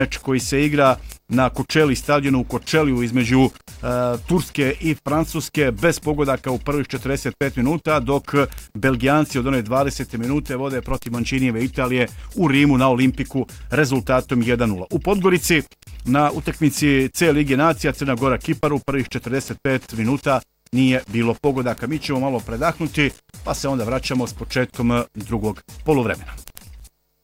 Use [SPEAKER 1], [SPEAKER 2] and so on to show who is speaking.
[SPEAKER 1] meč koji se igra na Kočeli stadionu u Kočeliju između Turske i Francuske bez pogodaka u prvih 45 minuta, dok Belgijanci od one 20. minute vode protiv Mančinijeve Italije u Rimu na Olimpiku rezultatom 1:0. U Podgorici na utakmici C Lige nacija Crna Gora Kipar u prvih 45 minuta nije bilo pogodaka. Mi ćemo malo predahnuti, pa se onda vraćamo s početkom drugog poluvremena.